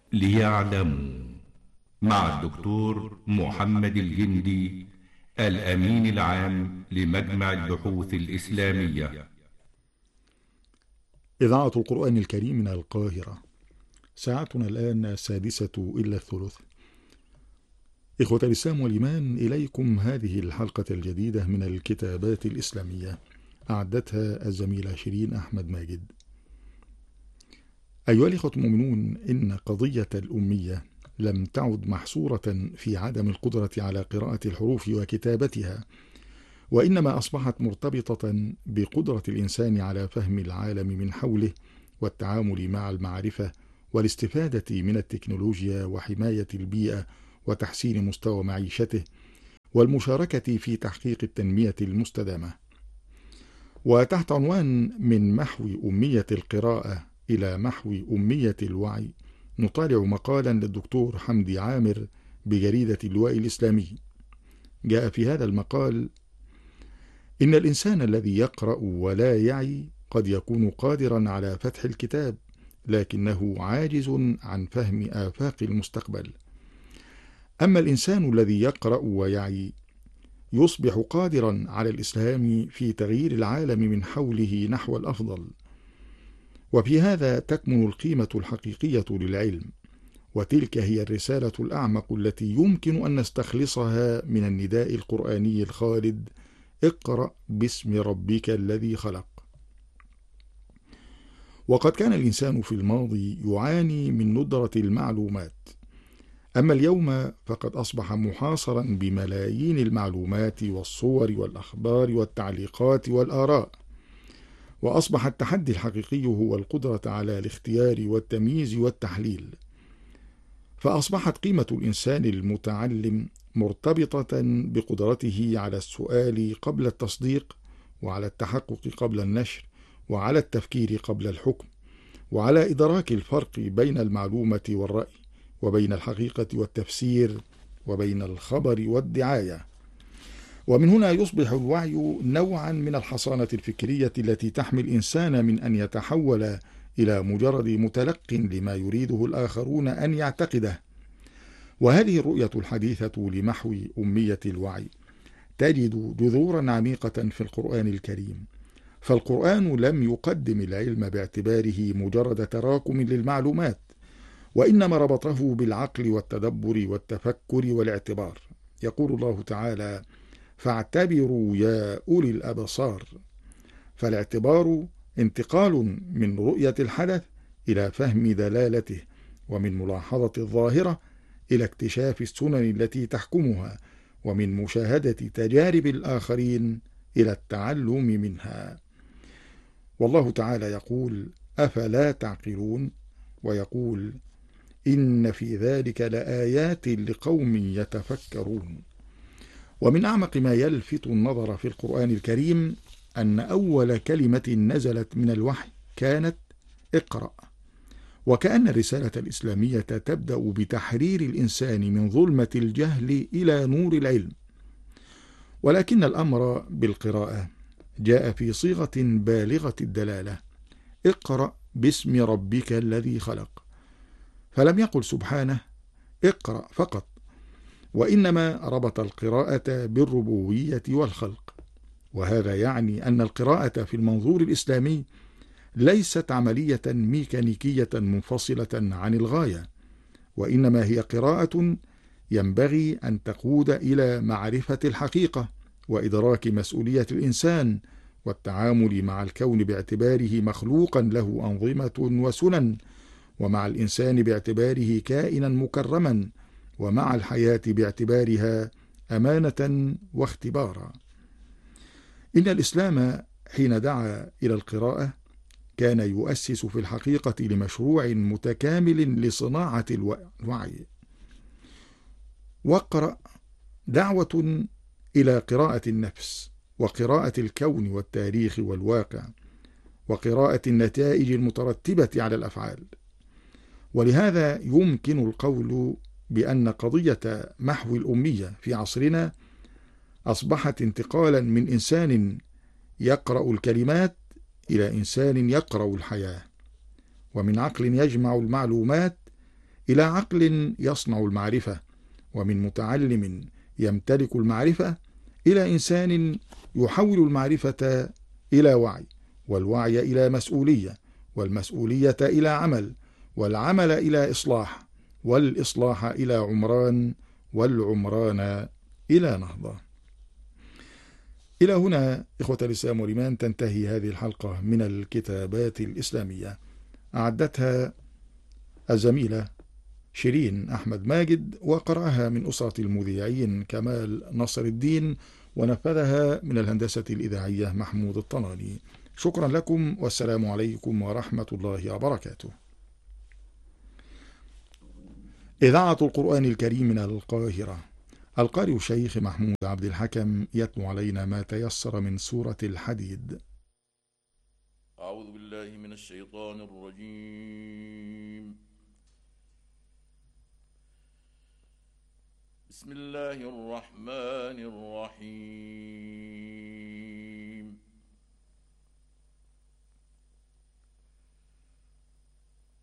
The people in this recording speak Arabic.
ليعلموا، مع الدكتور محمد الجندي، الأمين العام لمجمع البحوث الإسلامية. إذاعة القرآن الكريم من القاهرة. ساعتنا الآن 6:06 إخوة الإسلام والإيمان، إليكم هذه الحلقة الجديدة من الكتابات الإسلامية، أعدتها الزميلة شيرين أحمد ماجد. أيها الإخوة المؤمنون، إن قضية الأمية لم تعد محصورة في عدم القدرة على قراءة الحروف وكتابتها، وإنما أصبحت مرتبطة بقدرة الإنسان على فهم العالم من حوله والتعامل مع المعرفة والاستفادة من التكنولوجيا وحماية البيئة وتحسين مستوى معيشته والمشاركة في تحقيق التنمية المستدامة. وتحت عنوان من محو أمية القراءة إلى محو أمية الوعي، نطالع مقالا للدكتور حمدي عامر بجريدة اللواء الإسلامي. جاء في هذا المقال: إن الإنسان الذي يقرأ ولا يعي قد يكون قادرا على فتح الكتاب، لكنه عاجز عن فهم آفاق المستقبل. أما الإنسان الذي يقرأ ويعي يصبح قادرا على الإسهام في تغيير العالم من حوله نحو الأفضل. وفي هذا تكمن القيمة الحقيقية للعلم، وتلك هي الرسالة الأعمق التي يمكن أن نستخلصها من النداء القرآني الخالد: اقرأ باسم ربك الذي خلق. وقد كان الإنسان في الماضي يعاني من ندرة المعلومات، أما اليوم فقد أصبح محاصرا بملايين المعلومات والصور والأخبار والتعليقات والآراء، وأصبح التحدي الحقيقي هو القدرة على الاختيار والتمييز والتحليل. فأصبحت قيمة الإنسان المتعلم مرتبطة بقدرته على السؤال قبل التصديق، وعلى التحقق قبل النشر، وعلى التفكير قبل الحكم، وعلى إدراك الفرق بين المعلومة والرأي، وبين الحقيقة والتفسير، وبين الخبر والدعاية. ومن هنا يصبح الوعي نوعا من الحصانة الفكرية التي تحمي الإنسان من أن يتحول إلى مجرد متلق لما يريده الآخرون أن يعتقده. وهذه الرؤية الحديثة لمحو أمية الوعي تجد جذورا عميقة في القرآن الكريم، فالقرآن لم يقدم العلم باعتباره مجرد تراكم للمعلومات، وإنما ربطه بالعقل والتدبر والتفكر والاعتبار. يقول الله تعالى: فاعتبروا يا أولي الأبصار. فالاعتبار انتقال من رؤية الحدث إلى فهم دلالته، ومن ملاحظة الظاهرة إلى اكتشاف السنن التي تحكمها، ومن مشاهدة تجارب الآخرين إلى التعلم منها. والله تعالى يقول: أفلا تعقلون؟ ويقول: إن في ذلك لآيات لقوم يتفكرون. ومن أعمق ما يلفت النظر في القرآن الكريم أن أول كلمة نزلت من الوحي كانت اقرأ، وكأن الرسالة الإسلامية تبدأ بتحرير الإنسان من ظلمة الجهل إلى نور العلم. ولكن الأمر بالقراءة جاء في صيغة بالغة الدلالة: اقرأ باسم ربك الذي خلق. فلم يقل سبحانه اقرأ فقط، وإنما ربط القراءة بالربوبية والخلق. وهذا يعني أن القراءة في المنظور الإسلامي ليست عملية ميكانيكية منفصلة عن الغاية، وإنما هي قراءة ينبغي أن تقود إلى معرفة الحقيقة وإدراك مسؤولية الإنسان والتعامل مع الكون باعتباره مخلوقا له أنظمة وسنن، ومع الإنسان باعتباره كائنا مكرما، ومع الحياة باعتبارها أمانة واختبارا. إن الإسلام حين دعا إلى القراءة كان يؤسس في الحقيقة لمشروع متكامل لصناعة الوعي. واقرأ دعوة إلى قراءة النفس، وقراءة الكون والتاريخ والواقع، وقراءة النتائج المترتبة على الأفعال. ولهذا يمكن القول بأن قضية محو الأمية في عصرنا أصبحت انتقالا من إنسان يقرأ الكلمات إلى إنسان يقرأ الحياة، ومن عقل يجمع المعلومات إلى عقل يصنع المعرفة، ومن متعلم يمتلك المعرفة إلى إنسان يحول المعرفة إلى وعي، والوعي إلى مسؤولية، والمسؤولية إلى عمل، والعمل إلى إصلاح، والإصلاح إلى عمران، والعمران إلى نهضة. إلى هنا إخوة الإسلام والإيمان تنتهي هذه الحلقة من الكتابات الإسلامية، أعدتها الزميلة شيرين أحمد ماجد، وقرأها من أسرة المذيعين كمال نصر الدين، ونفذها من الهندسة الإذاعية محمود الطناني. شكرا لكم، والسلام عليكم ورحمة الله وبركاته. إذاعة القرآن الكريم من القاهرة، القارئ الشيخ محمود عبد الحكم يتلو علينا ما تيسر من سورة الحديد. أعوذ بالله من الشيطان الرجيم. بسم الله الرحمن الرحيم.